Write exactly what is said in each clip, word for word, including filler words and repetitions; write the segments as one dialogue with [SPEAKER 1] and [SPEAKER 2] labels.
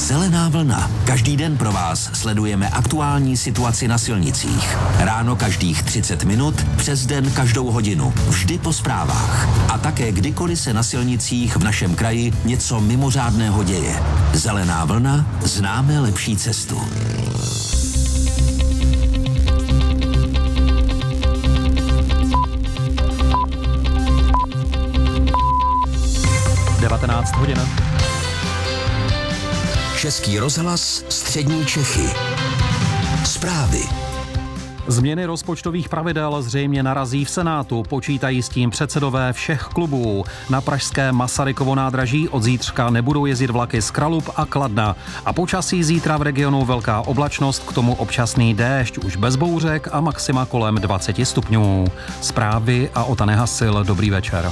[SPEAKER 1] Zelená vlna. Každý den pro vás sledujeme aktuální situaci na silnicích. Ráno každých třicet minut, přes den každou hodinu. Vždy po zprávách. A také kdykoliv se na silnicích v našem kraji něco mimořádného děje. Zelená vlna. Známe lepší cestu.
[SPEAKER 2] devatenáct hodin.
[SPEAKER 1] Český rozhlas, střední Čechy. Zprávy.
[SPEAKER 2] Změny rozpočtových pravidel zřejmě narazí v Senátu, počítají s tím předsedové všech klubů. Na pražské Masarykovo nádraží od zítřka nebudou jezdit vlaky z Kralup a Kladna. A počasí zítra v regionu velká oblačnost, k tomu občasný déšť, už bez bouřek a maxima kolem dvacet stupňů. Zprávy a Ota Nehasil, dobrý večer.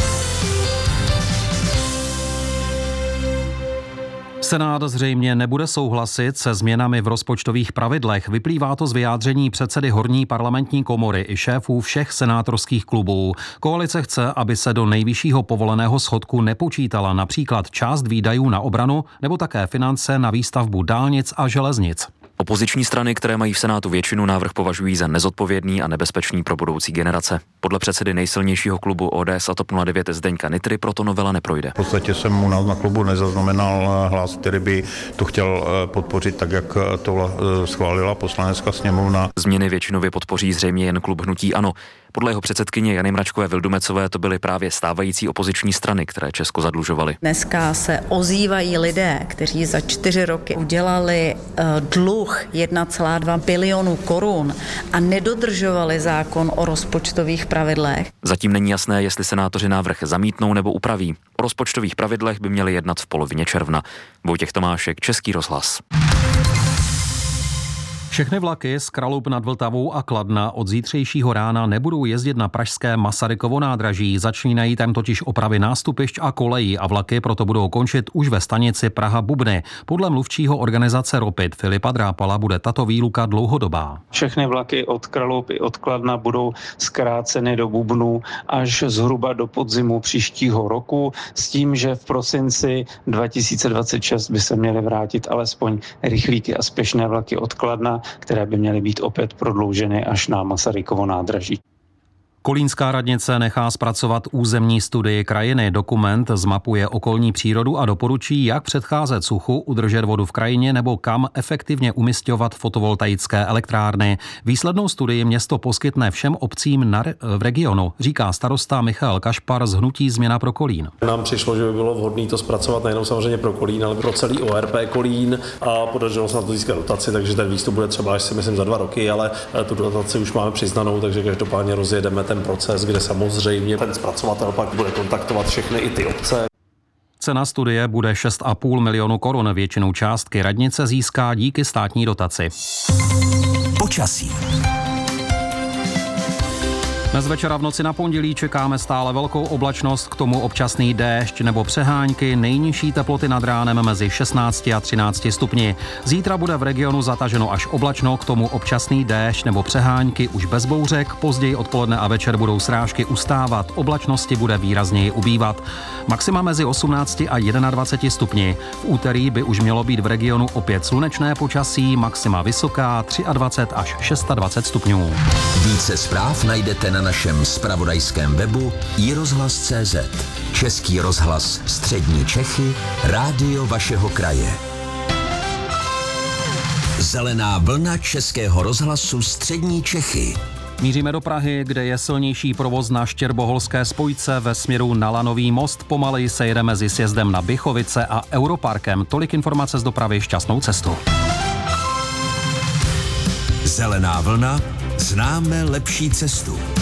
[SPEAKER 2] Senát zřejmě nebude souhlasit se změnami v rozpočtových pravidlech. Vyplývá to z vyjádření předsedy horní parlamentní komory i šéfů všech senátorských klubů. Koalice chce, aby se do nejvyššího povoleného schodku nepočítala například část výdajů na obranu nebo také finance na výstavbu dálnic a železnic.
[SPEAKER 3] Opoziční strany, které mají v Senátu většinu, návrh považují za nezodpovědný a nebezpečný pro budoucí generace. Podle předsedy nejsilnějšího klubu O D S a TOP nula devět Zdeňka Nytry proto novela neprojde.
[SPEAKER 4] V podstatě jsem mu na, na klubu nezaznamenal hlas, který by to chtěl podpořit tak, jak to schválila Poslanecká sněmovna.
[SPEAKER 3] Změny většinově podpoří zřejmě jen klub Hnutí ANO. Podle jeho předsedkyně Jany Mračkové Vildumecové to byly právě stávající opoziční strany, které Česko zadlužovaly.
[SPEAKER 5] Dneska se ozývají lidé, kteří za čtyři roky udělali uh, dluh jedna celá dva bilionu korun a nedodržovali zákon o rozpočtových pravidlech.
[SPEAKER 3] Zatím není jasné, jestli senátoři návrh zamítnou nebo upraví. O rozpočtových pravidlech by měli jednat v polovině června. Vojtěch Tomášek, Český rozhlas.
[SPEAKER 2] Všechny vlaky z Kralup nad Vltavou a Kladna od zítřejšího rána nebudou jezdit na pražské Masarykovo nádraží. Začínají tam totiž opravy nástupišť a kolejí a vlaky proto budou končit už ve stanici Praha-Bubny. Podle mluvčího organizace Ropit Filipa Drápala bude tato výluka dlouhodobá.
[SPEAKER 6] Všechny vlaky od Kralup i od Kladna budou zkráceny do Bubnu až zhruba do podzimu příštího roku s tím, že v prosinci dva tisíce dvacet šest by se měly vrátit alespoň rychlíky a spěšné vlaky od Kladna, které by měly být opět prodlouženy až na Masarykovo nádraží.
[SPEAKER 2] Kolínská radnice nechá zpracovat územní studii krajiny. Dokument zmapuje okolní přírodu a doporučí, jak předcházet suchu, udržet vodu v krajině nebo kam efektivně umisťovat fotovoltaické elektrárny. Výslednou studii město poskytne všem obcím na re- v regionu, říká starosta Michal Kašpar z hnutí Změna pro Kolín.
[SPEAKER 7] Nám přišlo, že by bylo vhodné to zpracovat nejenom samozřejmě pro Kolín, ale pro celý O R P Kolín a podařilo se na to získat dotaci, takže ten výstup bude třeba až si myslím za dva roky, ale tu dotaci už máme přiznanou, takže každopádně rozjedeme ten proces, kde samozřejmě ten zpracovatel pak bude kontaktovat všechny i ty obce.
[SPEAKER 2] Cena studie bude šest a půl milionu korun. Většinu částky radnice získá díky státní dotaci.
[SPEAKER 1] Počasí.
[SPEAKER 2] Dnes večera v noci na pondělí čekáme stále velkou oblačnost, k tomu občasný déšť nebo přehánky, nejnižší teploty nad ránem mezi šestnácti a třinácti stupni. Zítra bude v regionu zataženo až oblačno, k tomu občasný déšť nebo přehánky už bez bouřek, později odpoledne a večer budou srážky ustávat, oblačnosti bude výrazněji ubývat. Maxima mezi osmnácti a dvaceti stupni. V úterý by už mělo být v regionu opět slunečné počasí, maxima vysoká dvacet tři až dvacet šest stupňů.
[SPEAKER 1] Více zpráv najdete na našem zpravodajském webu i rozhlas tečka cé zet. Český rozhlas, střední Čechy, rádio vašeho kraje. Zelená vlna Českého rozhlasu, střední Čechy.
[SPEAKER 2] Míříme do Prahy, kde je silnější provoz na Štěrboholské spojce ve směru na Lanový most. Pomaleji se jede mezi sjezdem na Bychovice a Europarkem. Tolik informace z dopravy, šťastnou cestu.
[SPEAKER 1] Zelená vlna, známe lepší cestu.